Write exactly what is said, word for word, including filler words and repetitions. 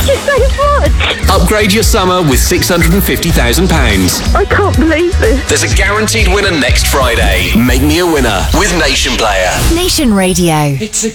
Thank you so much. Upgrade your summer with six hundred fifty thousand pounds. I can't believe this. There's a guaranteed winner next Friday. Make me a winner with Nation Player. Nation Radio. It's a